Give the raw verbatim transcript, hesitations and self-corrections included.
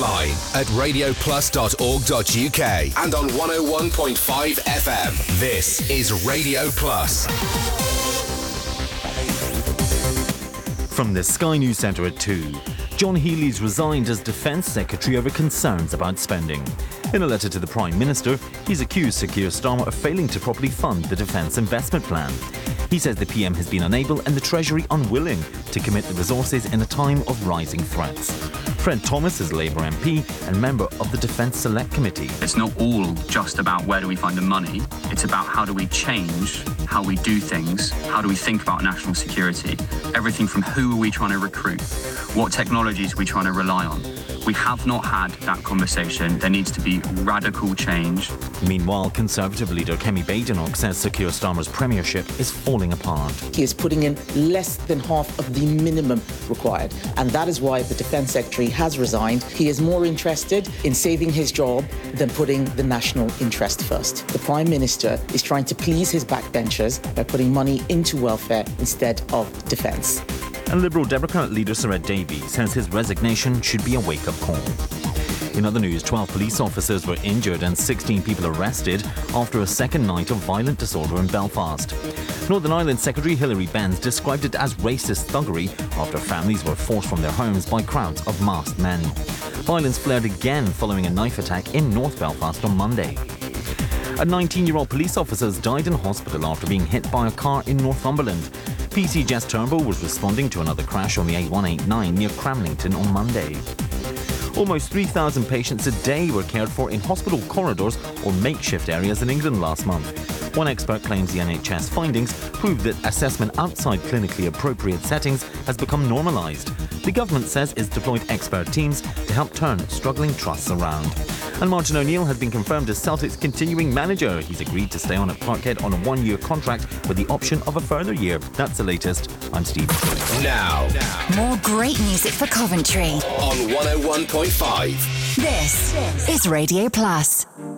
online at radio plus dot org dot u k and on one oh one point five F M. This is Radio Plus. From the Sky News Centre at two, John Healey's resigned as Defence Secretary over concerns about spending. In a letter to the Prime Minister, he's accused Sir Keir Starmer of failing to properly fund the Defence Investment Plan. He says the P M has been unable and the Treasury unwilling to commit the resources in a time of rising threats. Fred Thomas is Labour M P and member of the Defence Select Committee. It's not all just about where do we find the money. It's about how do we change how we do things, how do we think about national security. Everything from who are we trying to recruit, what technologies are we trying to rely on. We have not had that conversation. There needs to be radical change. Meanwhile, Conservative leader Kemi Badenoch says Sir Keir Starmer's premiership is falling apart. He is putting in less than half of the minimum required, and that is why the Defence Secretary has resigned. He is more interested in saving his job than putting the national interest first. The Prime Minister is trying to please his backbenchers by putting money into welfare instead of defence. And Liberal Democrat leader Sir Ed Davey says his resignation should be a wake-up call. In other news, twelve police officers were injured and sixteen people arrested after a second night of violent disorder in Belfast. Northern Ireland Secretary Hilary Benz described it as racist thuggery after families were forced from their homes by crowds of masked men. Violence flared again following a knife attack in North Belfast on Monday. A nineteen-year-old police officer died in hospital after being hit by a car in Northumberland. P C Jess Turnbull was responding to another crash on the A one eighty-nine near Cramlington on Monday. Almost three thousand patients a day were cared for in hospital corridors or makeshift areas in England last month. One expert claims the N H S findings prove that assessment outside clinically appropriate settings has become normalised. The government says it's deployed expert teams to help turn struggling trusts around. And Martin O'Neill has been confirmed as Celtic's continuing manager. He's agreed to stay on at Parkhead on a one-year contract with the option of a further year. That's the latest. I'm Steve. Now, more great music for Coventry on one oh one point five. This is Radio Plus.